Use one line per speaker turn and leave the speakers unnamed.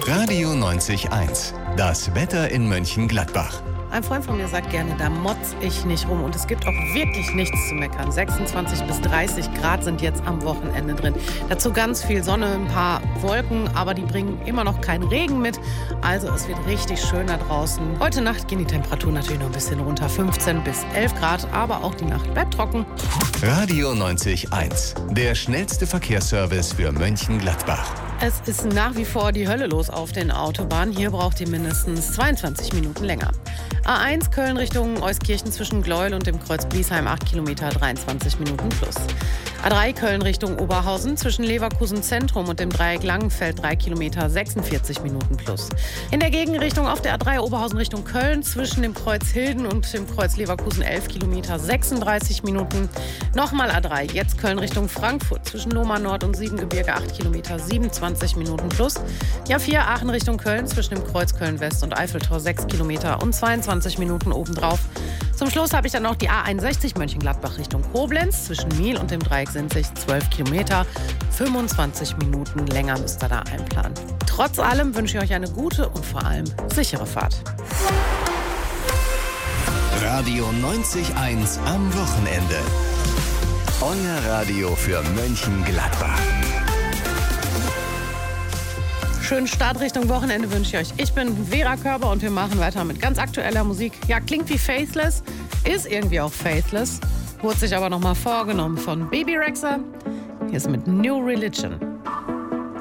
Radio 90.1. Das Wetter in Mönchengladbach.
Ein Freund von mir sagt gerne, da motz ich nicht rum. Und es gibt auch wirklich nichts zu meckern. 26 bis 30 Grad sind jetzt am Wochenende drin. Dazu ganz viel Sonne, ein paar Wolken, aber die bringen immer noch keinen Regen mit. Also es wird richtig schön da draußen. Heute Nacht gehen die Temperaturen natürlich noch ein bisschen runter. 15 bis 11 Grad, aber auch die Nacht bleibt trocken.
Radio 90.1. Der schnellste Verkehrsservice für Mönchengladbach.
Es ist nach wie vor die Hölle los auf den Autobahnen. Hier braucht ihr mindestens 22 Minuten länger. A1 Köln Richtung Euskirchen zwischen Gleuel und dem Kreuz Bliesheim 8 Kilometer, 23 Minuten plus. A3 Köln Richtung Oberhausen zwischen Leverkusen Zentrum und dem Dreieck Langenfeld 3 Kilometer, 46 Minuten plus. In der Gegenrichtung auf der A3 Oberhausen Richtung Köln zwischen dem Kreuz Hilden und dem Kreuz Leverkusen 11 Kilometer, 36 Minuten. Nochmal A3, jetzt Köln Richtung Frankfurt zwischen Lohmar Nord und Siebengebirge 8 Kilometer, 27 Minuten plus. Ja 4 Aachen Richtung Köln zwischen dem Kreuz Köln West und Eiffeltor 6 Kilometer und 22 Minuten obendrauf. Zum Schluss habe ich dann noch die A61 Mönchengladbach Richtung Koblenz zwischen Miel und dem Dreieck Sinzig 12 Kilometer, 25 Minuten länger müsst ihr da einplanen. Trotz allem wünsche ich euch eine gute und vor allem sichere Fahrt.
Radio 90.1 am Wochenende. Euer Radio für Mönchengladbach.
Schönen Start Richtung Wochenende wünsche ich euch. Ich bin Vera Körber und wir machen weiter mit ganz aktueller Musik. Ja, klingt wie Faithless, ist irgendwie auch Faithless. Wurde sich aber nochmal vorgenommen von Baby Rexha. Hier ist mit New Religion.